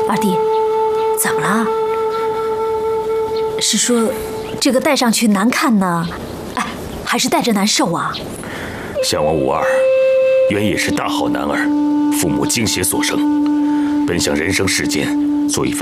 二弟，怎么了？是说这个戴上去难看呢，哎，还是戴着难受啊？ 项王无二，原也是大好男儿，父母精血所生，本想人生世间做一番